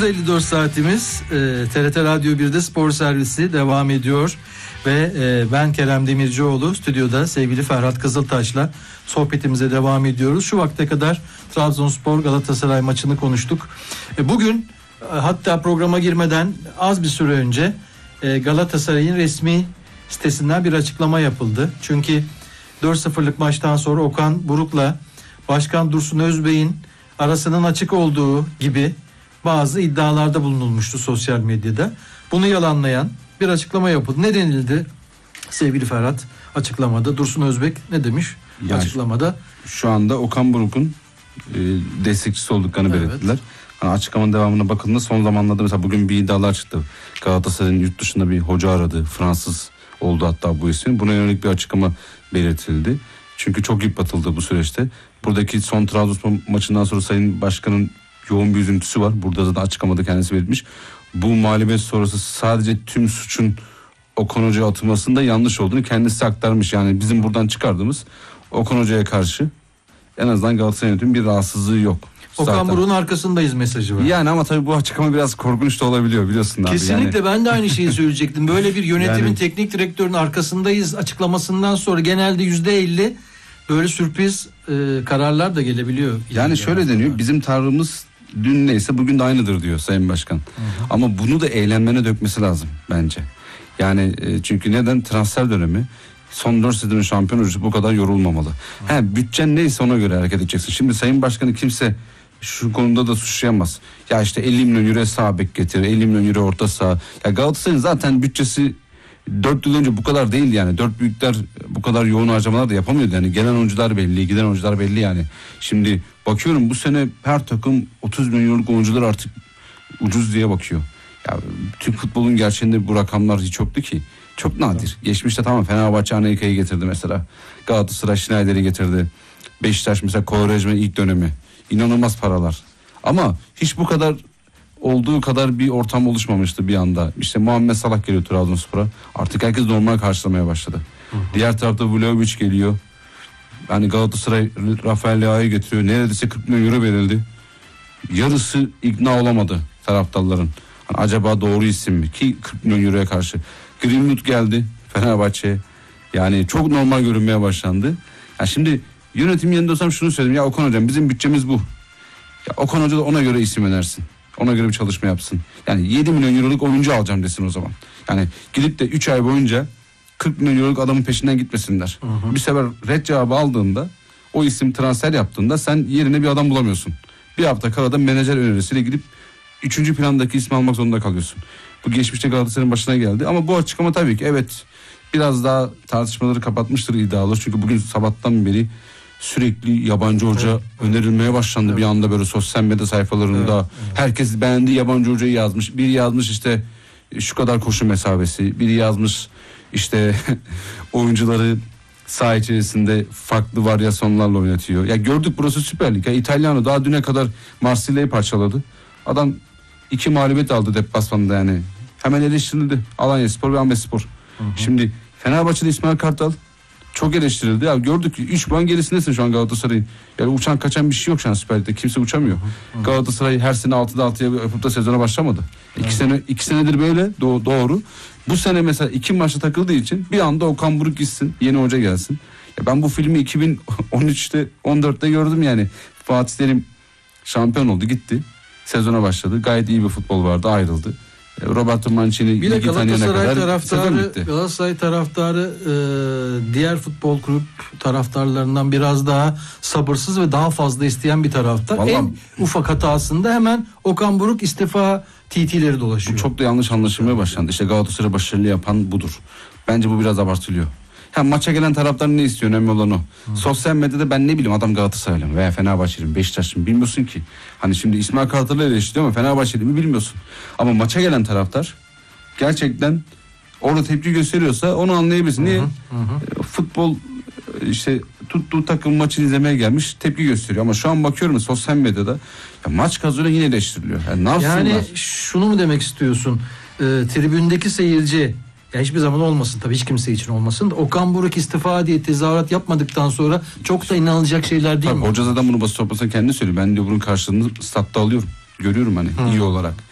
19.54 saatimiz. TRT Radyo 1'de spor servisi devam ediyor. Ve ben Kerem Demircioğlu, stüdyoda sevgili Ferhat Kızıltaş'la sohbetimize devam ediyoruz. Şu vakte kadar Trabzonspor Galatasaray maçını konuştuk. Bugün hatta programa girmeden az bir süre önce Galatasaray'ın resmi sitesinden bir açıklama yapıldı. Çünkü 4-0'lık maçtan sonra Okan Buruk'la Başkan Dursun Özbey'in arasının açık olduğu gibi bazı iddialarda bulunulmuştu sosyal medyada. Bunu yalanlayan bir açıklama yapıldı. Ne denildi sevgili Ferhat açıklamada? Dursun Özbek ne demiş yani açıklamada? Şu anda Okan Buruk'un destekçisi olduklarını belirttiler. Hani açıklamanın devamına bakıldığında son zamanlarda mesela bugün bir iddialar çıktı. Galatasaray'ın yurt dışında bir hoca aradı. Fransız oldu hatta bu isim. Buna yönelik bir açıklama belirtildi. Çünkü çok yıpratıldı bu süreçte. Buradaki son Trabzonspor maçından sonra Sayın Başkan'ın yoğun bir üzüntüsü var. Burada zaten açıklamada kendisi belirtmiş. Bu mağlubiyet sonrası sadece tüm suçun Okan Hoca'ya atılmasında yanlış olduğunu kendisi aktarmış. Yani bizim buradan çıkardığımız Okan Hoca'ya karşı en azından Galatasaray yönetimi bir rahatsızlığı yok. Okan Buruk'un arkasındayız mesajı var. Yani ama tabii bu açıklama biraz korkunç da olabiliyor biliyorsun abi. Kesinlikle yani. Ben de aynı şeyi söyleyecektim. Böyle bir yönetimin yani, teknik direktörün arkasındayız açıklamasından sonra genelde %50 böyle sürpriz kararlar da gelebiliyor. Yani şöyle deniyor, bizim tavrımız dün neyse bugün de aynıdır diyor Sayın Başkan. Hı-hı. Ama bunu da eylemlerine dökmesi lazım bence. Yani çünkü neden? Transfer dönemi. Son 4 sezonun şampiyon oyuncusu bu kadar yorulmamalı. Bütçen neyse ona göre hareket edeceksin. Şimdi Sayın Başkan'ı kimse şu konuda da suçlayamaz. Ya işte 50 milyon euro sağ bek getir, 50 milyon euro orta saha. Ya Galatasaray'ın zaten bütçesi 4 yıl önce bu kadar değildi yani. 4 büyükler bu kadar yoğun harcamalar da yapamıyordu yani. Gelen oyuncular belli, giden oyuncular belli yani. Şimdi bakıyorum bu sene her takım 30 milyonluk oyuncular artık ucuz diye bakıyor. Ya Türk futbolun gerçeğinde bu rakamlar hiç yoktu ki. Çok nadir. Geçmişte tamam Fenerbahçe Anelka'yı getirdi mesela. Galatasaray Schneider'i getirdi. Beşiktaş mesela Kovarejme ilk dönemi. İnanılmaz paralar. Ama hiç bu kadar olduğu kadar bir ortam oluşmamıştı bir anda. İşte Muhammed Salah geliyor Trabzonspor'a. Artık herkes normal karşılamaya başladı. Hı-hı. Diğer tarafta Vlahovic geliyor. Yani Galatasaray Rafael Leao'yu getiriyor. Neredeyse 40 milyon euro verildi. Yarısı ikna olamadı taraftarların. Hani acaba doğru isim mi? Ki 40 milyon euroya karşı. Greenwood geldi Fenerbahçe'ye. Yani çok normal görünmeye başlandı. Yani şimdi yönetim yerinde olsam şunu söyledim. Ya Okan Hocam bizim bütçemiz bu. Ya Okan Hoca da ona göre isim önersin. Ona göre bir çalışma yapsın. Yani 7 milyon euroluk oyuncu alacağım desin o zaman. Yani gidip de 3 ay boyunca 40 milyon euroluk adamın peşinden gitmesinler. Hı-hı. Bir sefer red cevabı aldığında o isim transfer yaptığında sen yerine bir adam bulamıyorsun. Bir hafta kalada menajer önerisiyle gidip 3. plandaki ismi almak zorunda kalıyorsun. Bu geçmişte Galatasaray'ın başına geldi. Ama bu açıklama tabii ki evet biraz daha tartışmaları kapatmıştır iddialı. Çünkü bugün sabahtan beri sürekli yabancı hoca önerilmeye başlandı bir anda böyle sosyal medya sayfalarında. Herkes beğendi yabancı hocayı yazmış. Biri yazmış işte şu kadar koşu mesafesi. Biri yazmış işte oyuncuları saha içerisinde farklı varyasyonlarla oynatıyor. Ya gördük burası Süper Lig. Ya İtalyano daha düne kadar Marsilya'yı parçaladı. Adam 2 mağlubiyet aldı deplasmanda yani. Hemen eleştirildi. Alanyaspor ve Ahmetspor. Şimdi Fenerbahçe'de İsmail Kartal çok eleştirildi. Ya gördük 3 puan gerisindesin şu an Galatasaray'ın. Yani uçan kaçan bir şey yok şu an Süper Lig'de. Kimse uçamıyor. Galatasaray her sene 6'da 6'ya yapıp da sezona başlamadı. 2 senedir böyle doğru. Bu sene mesela 2 maçta takıldığı için bir anda Okan Buruk gitsin. Yeni hoca gelsin. Ya ben bu filmi 2013'te 14'te gördüm yani. Fatih Terim şampiyon oldu gitti. Sezona başladı. Gayet iyi bir futbol vardı ayrıldı. Roberto Mancini bile Galatasaray taraftarı diğer futbol kulüp taraftarlarından biraz daha sabırsız ve daha fazla isteyen bir taraftar. Vallahi, en ufak hatasında hemen Okan Buruk istifa TT'leri dolaşıyor. Bu çok da yanlış anlaşılmaya başlandı. İşte Galatasaray başarılı yapan budur. Bence bu biraz abartılıyor. Maça gelen taraftar ne istiyor? Önemli olan o. Sosyal medyada ben ne bileyim adam Galatasaraylı mı veya Fenerbahçeli mi Beşiktaşlı mı bilmiyorsun ki. Hani şimdi İsmail Kartal'ı eleştiriyor ama Fenerbahçeli mi bilmiyorsun. Ama maça gelen taraftar gerçekten orada tepki gösteriyorsa onu anlayabilirsin. Niye? Futbol işte tuttuğu takım maçını izlemeye gelmiş tepki gösteriyor. Ama şu an bakıyorum sosyal medyada ya maç kazanıyor yine eleştiriliyor. Yani şunu mu demek istiyorsun? Tribündeki seyirci ya hiçbir zaman olmasın tabii hiç kimse için olmasın. Okan Buruk istifa diye tezahürat yapmadıktan sonra çok da inanılacak şeyler değil tabii mi? Hoca zaten bunu basın toplantısında kendi söylüyor. Ben de bunun karşılığını statta alıyorum. Görüyorum hani iyi olarak.